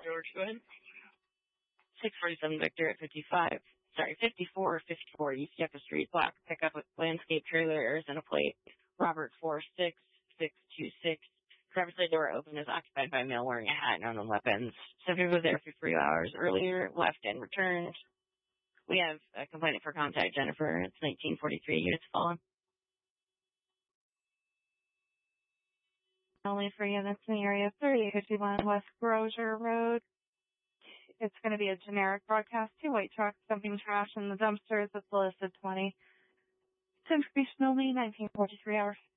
George, go ahead. 647 Victor at 5454 East Yucca Street, block pickup with landscape trailer, Arizona plate, Robert 46626. Driver's side door open is occupied by a male wearing a hat and unknown weapons. Subject was there for 3 hours earlier, left and returned. We have a complainant for contact, Jennifer. It's 1943 units fallen. Only for units in the area, 3851 West Grozier Road. It's going to be a generic broadcast. 2 white trucks dumping trash in the dumpsters. It's listed 20. Since Beach Milne, 1943 hours.